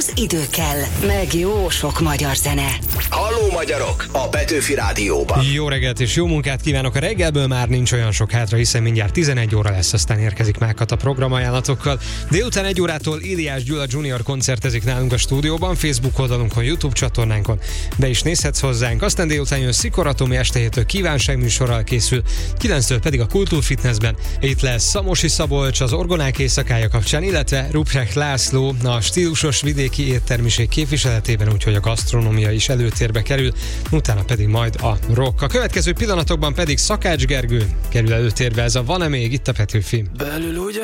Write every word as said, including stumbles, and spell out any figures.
ahhoz idő kell, meg jó sok magyar zene. Halló magyarok, a Petőfi Rádióban. Jó reggelt és jó munkát kívánok! A reggelből már nincs olyan sok hátra, hiszen mindjárt tizenegy óra lesz, aztán érkezik Mákat a programajánlatokkal. Délután egy órától Éliás Gyula Junior koncertezik nálunk a stúdióban, Facebook oldalunkon, YouTube csatornánkon be is nézhetsz hozzánk. Aztán délután jön Szikor Atomi, este héttől kívánságműsorral készül, kilenctől pedig a Kultúrfitnessben. Itt lesz Szamosi Szabolcs az Orgonák éjszakája kapcsán, illetve Ruprecht László a stílusos vidéki éttermiség képviseletében, úgyhogy a gasztronómia is előtérbe kerül, utána pedig majd a rock. A következő pillanatokban pedig Szakács Gergő kerül előtérbe, ez a Van-e még itt a Petőfi. Belül ugye